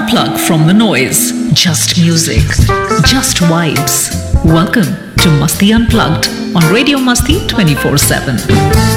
Unplug from the noise. Just music. Just vibes. Welcome to Masti Unplugged on Radio Masti 24/7.